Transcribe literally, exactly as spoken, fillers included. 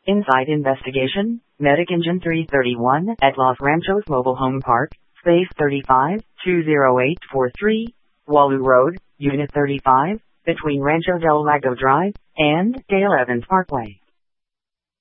Inside investigation, Medic Engine three thirty-one at Los Ranchos Mobile Home Park, Space thirty-five, two zero eight four three, Walu Road, Unit thirty-five, between Rancho del Lago Drive and Dale Evans Parkway.